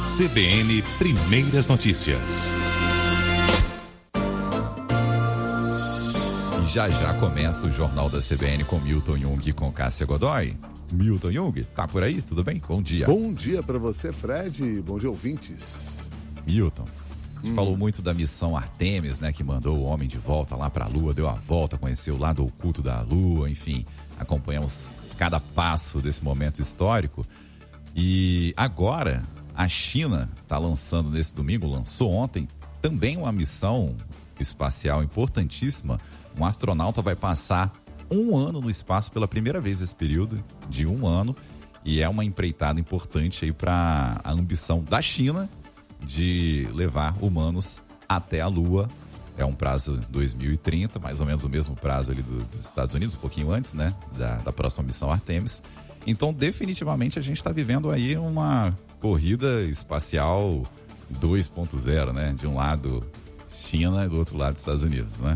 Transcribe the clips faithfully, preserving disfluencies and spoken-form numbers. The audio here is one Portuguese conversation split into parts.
C B N Primeiras Notícias. E já já começa o Jornal da C B N com Milton Jung e com Cássia Godoy. Milton Jung, tá por aí? Tudo bem? Bom dia. Bom dia para você, Fred. Bom dia, ouvintes. Milton, a gente hum. falou muito da missão Artemis, né? Que mandou o homem de volta lá pra Lua, deu a volta, conheceu o lado oculto da Lua, enfim. Acompanhamos cada passo desse momento histórico. E agora, a China está lançando nesse domingo, lançou ontem, também uma missão espacial importantíssima. Um astronauta vai passar um ano no espaço pela primeira vez nesse período de um ano. E é uma empreitada importante aí para a ambição da China de levar humanos até a Lua. É um prazo dois mil e trinta, mais ou menos o mesmo prazo ali dos Estados Unidos, um pouquinho antes, né, da, da próxima missão Artemis. Então, definitivamente, a gente está vivendo aí uma corrida espacial dois ponto zero, né? De um lado China e do outro lado Estados Unidos, né?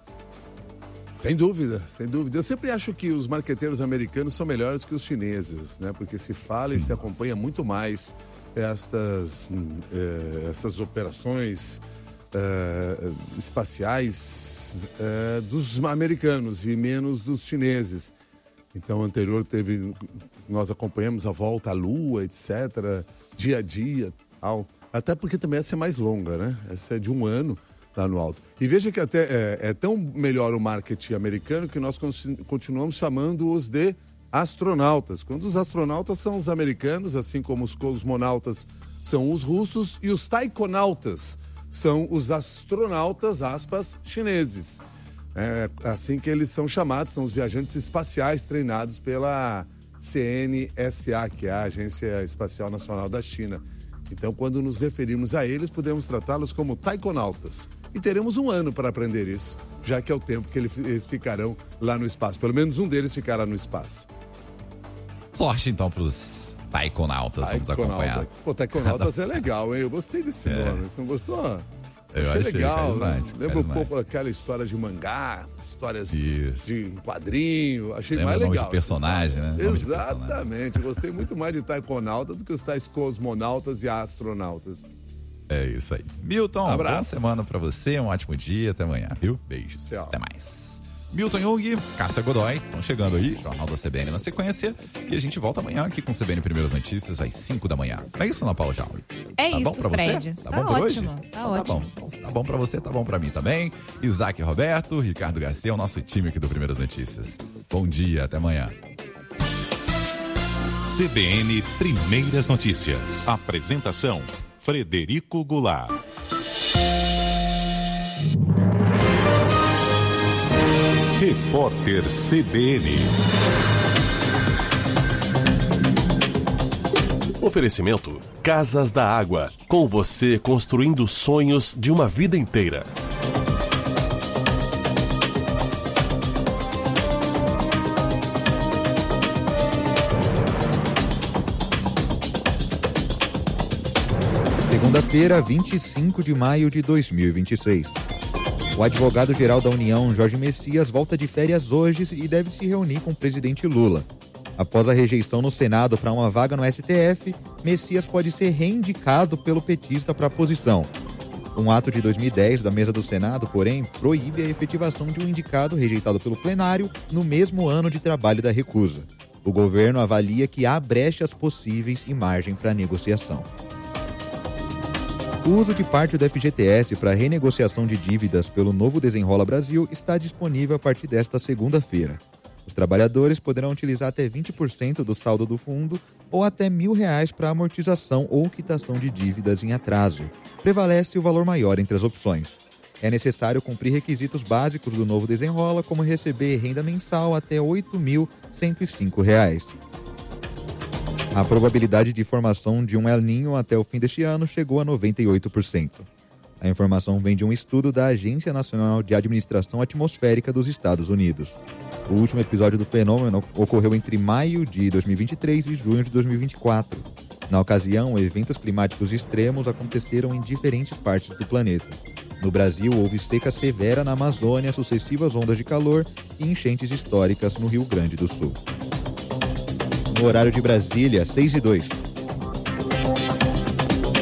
Sem dúvida, sem dúvida. Eu sempre acho que os marqueteiros americanos são melhores que os chineses, né? Porque se fala e hum. se acompanha muito mais estas, eh, essas operações eh, espaciais eh, dos americanos e menos dos chineses. Então, anterior teve, nós acompanhamos a volta à Lua, etcétera, dia a dia, tal. Até porque também essa é mais longa, né? Essa é de um ano lá no alto. E veja que até é, é tão melhor o marketing americano que nós continuamos chamando-os de astronautas. Quando os astronautas são os americanos, assim como os cosmonautas são os russos, e os taikonautas são os astronautas, aspas, chineses. É assim que eles são chamados, são os viajantes espaciais treinados pela C N S A, que é a Agência Espacial Nacional da China. Então, quando nos referimos a eles, podemos tratá-los como taikonautas. E teremos um ano para aprender isso, já que é o tempo que eles ficarão lá no espaço. Pelo menos um deles ficará no espaço. Sorte, então, para os taikonautas. Vamos acompanhar. Pô, taikonautas é legal, hein? Eu gostei desse é. nome. Você não gostou? Eu achei, achei legal, né? Lembra um pouco aquela história de mangá, histórias Isso. de quadrinho, achei Lembra mais legal. De personagem, né? Exatamente, eu gostei muito mais de taikonauta do que os tais cosmonautas e astronautas. É isso aí. Milton, Abraço. Boa semana pra você, um ótimo dia, até amanhã, viu? Beijos, Tchau. Até mais. Milton Jung, Cássia Godoy, estão chegando aí, Jornal da C B N na sequência, e a gente volta amanhã aqui com C B N Primeiras Notícias às cinco da manhã. Não é isso, Ana Paula Jauri? É tá isso, bom pra Fred. Você? Tá, tá bom por ótimo, hoje? tá então, ótimo. Tá bom. Tá bom pra você, tá bom pra mim também. Isaac Roberto, Ricardo Garcia, o nosso time aqui do Primeiras Notícias. Bom dia, até amanhã. C B N Primeiras Notícias. Apresentação: Frederico Goulart. Repórter C B N. Oferecimento Casas da Água. Com você construindo sonhos de uma vida inteira. Segunda-feira, vinte e cinco de maio de dois mil e vinte e seis. O advogado-geral da União, Jorge Messias, volta de férias hoje e deve se reunir com o presidente Lula. Após a rejeição no Senado para uma vaga no S T F, Messias pode ser reindicado pelo petista para a posição. Um ato de dois mil e dez da mesa do Senado, porém, proíbe a efetivação de um indicado rejeitado pelo plenário no mesmo ano de trabalho da recusa. O governo avalia que há brechas possíveis e margem para negociação. O uso de parte do F G T S para renegociação de dívidas pelo Novo Desenrola Brasil está disponível a partir desta segunda-feira. Os trabalhadores poderão utilizar até vinte por cento do saldo do fundo ou até mil reais para amortização ou quitação de dívidas em atraso. Prevalece o valor maior entre as opções. É necessário cumprir requisitos básicos do Novo Desenrola, como receber renda mensal até oito mil cento e cinco reais. A probabilidade de formação de um El Niño até o fim deste ano chegou a noventa e oito por cento. A informação vem de um estudo da Agência Nacional de Administração Atmosférica dos Estados Unidos. O último episódio do fenômeno ocorreu entre maio de dois mil e vinte e três e junho de dois mil e vinte e quatro. Na ocasião, eventos climáticos extremos aconteceram em diferentes partes do planeta. No Brasil, houve seca severa na Amazônia, sucessivas ondas de calor e enchentes históricas no Rio Grande do Sul. No horário de Brasília, seis e dois.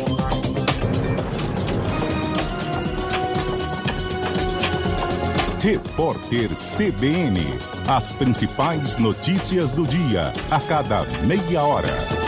Repórter C B N. As principais notícias do dia, a cada meia hora.